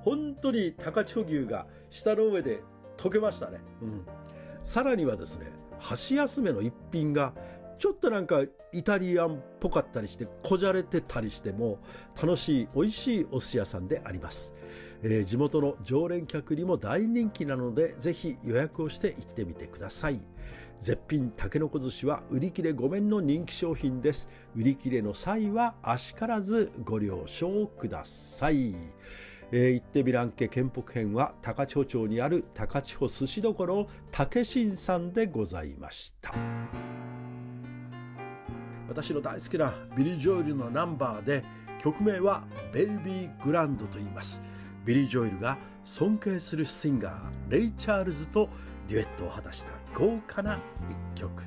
本当に高千穂牛が舌の上で溶けましたね。さらにはですね、箸休めの一品がちょっとなんかイタリアンっぽかったりしてこじゃれてたりしても楽しい美味しいお寿司屋さんであります。地元の常連客にも大人気なのでぜひ予約をして行ってみてください。絶品たけのこ寿司は売り切れ御免の人気商品です。売り切れの際はあしからずご了承ください。行ってみらんけ県北編は高千穂町にある高千穂寿司どころ竹新さんでございました。私の大好きなビリー・ジョエルのナンバーで、曲名はベイビーグランドと言います。ビリー・ジョエルが尊敬するシンガーレイ・チャールズとデュエットを果たした豪華な一曲